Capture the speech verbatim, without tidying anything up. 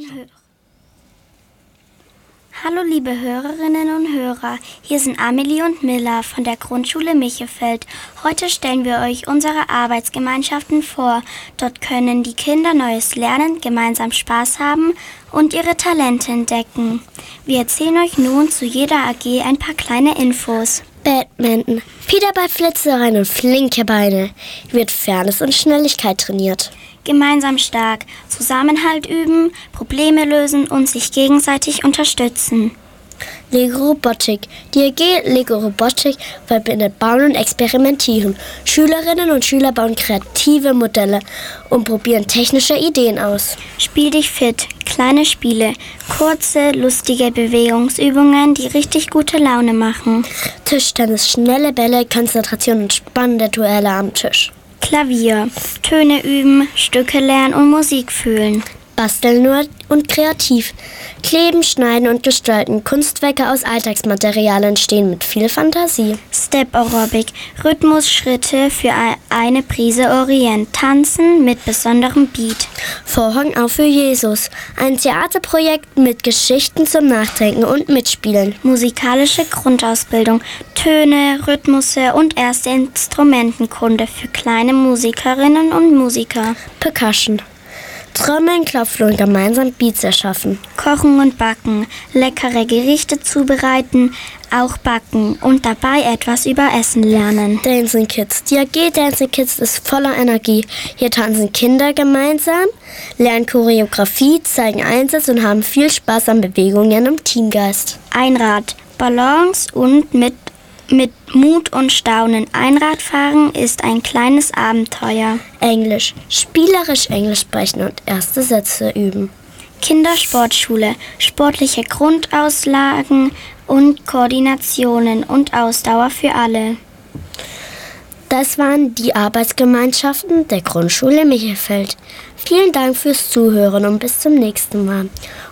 Hö- Hallo liebe Hörerinnen und Hörer, hier sind Amelie und Milla von der Grundschule Michefeld. Heute stellen wir euch unsere Arbeitsgemeinschaften vor. Dort können die Kinder Neues lernen, gemeinsam Spaß haben und ihre Talente entdecken. Wir erzählen euch nun zu jeder A G ein paar kleine Infos. Badminton. Peter bei Flitzereien und flinke Beine. Wird Fairness und Schnelligkeit trainiert. Gemeinsam stark, Zusammenhalt üben, Probleme lösen und sich gegenseitig unterstützen. Lego Robotik. Die A G Lego Robotik verbindet Bauen und Experimentieren. Schülerinnen und Schüler bauen kreative Modelle und probieren technische Ideen aus. Spiel dich fit, kleine Spiele, kurze, lustige Bewegungsübungen, die richtig gute Laune machen. Tischtennis, schnelle Bälle, Konzentration und spannende Duelle am Tisch. Klavier, Töne üben, Stücke lernen und Musik fühlen. Basteln nur und kreativ. Kleben, schneiden und gestalten. Kunstwerke aus Alltagsmaterialien entstehen mit viel Fantasie. Step Aerobic, Rhythmusschritte für eine Prise Orient. Tanzen mit besonderem Beat. Vorhang auf für Jesus. Ein Theaterprojekt mit Geschichten zum Nachdenken und Mitspielen. Musikalische Grundausbildung, Töne, Rhythmusse und erste Instrumentenkunde für kleine Musikerinnen und Musiker. Percussion. Trommeln, klopfen und gemeinsam Beats erschaffen. Kochen und backen, leckere Gerichte zubereiten, auch backen und dabei etwas über Essen lernen. Dancing Kids. Die A G Dancing Kids ist voller Energie. Hier tanzen Kinder gemeinsam, lernen Choreografie, zeigen Einsatz und haben viel Spaß an Bewegungen im Teamgeist. Einrad, Balance und mit, mit Mut und Staunen. Einradfahren ist ein kleines Abenteuer. Englisch. Spielerisch Englisch sprechen und erste Sätze üben. Kindersportschule, sportliche Grundauslagen und Koordinationen und Ausdauer für alle. Das waren die Arbeitsgemeinschaften der Grundschule Michefeld. Vielen Dank fürs Zuhören und bis zum nächsten Mal.